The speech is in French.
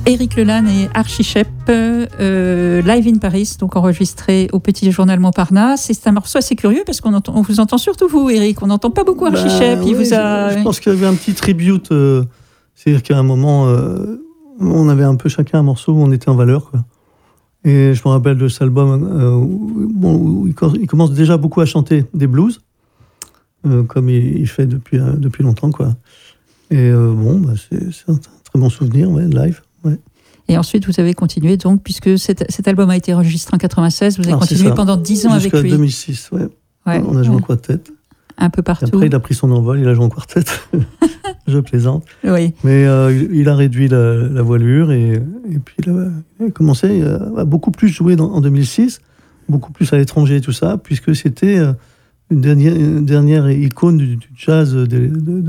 Éric Lelanne et Archie Shepp, Live in Paris, donc enregistré au Petit Journal Montparnasse. C'est un morceau assez curieux parce on vous entend surtout vous, Éric. On n'entend pas beaucoup Archie Shepp. Je pense qu'il y avait un petit tribute. C'est-à-dire qu'à un moment, on avait un peu chacun un morceau où on était en valeur, quoi. Et je me rappelle de cet album où il commence déjà beaucoup à chanter des blues, comme il fait depuis longtemps, quoi. Et c'est un très bon souvenir, live. Ouais. Et ensuite, vous avez continué, donc, puisque cet album a été enregistré en 96, vous avez continué pendant 10 ans avec lui. Jusqu'à 2006, ouais. On a joué en quartet. Un peu partout. Et après, il a pris son envol, il a joué en quartet. Je plaisante. Oui. Mais il a réduit la voilure et puis il a commencé à beaucoup plus jouer en 2006, beaucoup plus à l'étranger et tout ça, puisque c'était une dernière icône du jazz